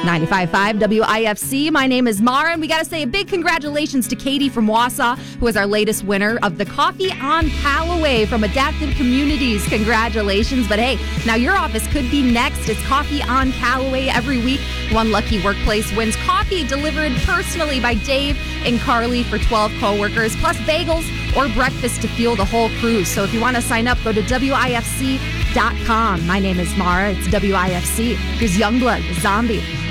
95.5 WIFC. My name is Mara, and we got to say a big congratulations to Katie from Wausau, who is our latest winner of the Coffee on Callaway from Adaptive Communities. Congratulations. But hey, now your office could be next. It's Coffee on Callaway every week. One lucky workplace wins coffee delivered personally by Dave and Carly for 12 coworkers, plus bagels or breakfast to fuel the whole crew. So if you want to sign up, go to WIFC.com. My name is Mara. It's WIFC. Here's Youngblood, Zombie.